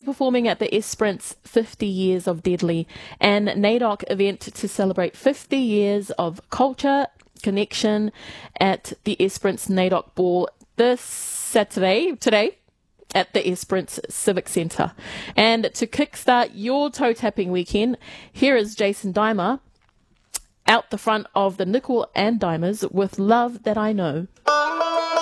performing at the Esperance 50 Years of Deadly, an NAIDOC event to celebrate 50 years of culture connection at the Esperance NAIDOC Ball this Saturday, today, at the Esperance Civic Centre. And to kickstart your toe tapping weekend, here is Jason Dimer out the front of the Nickel and Dimers with Love That I Know.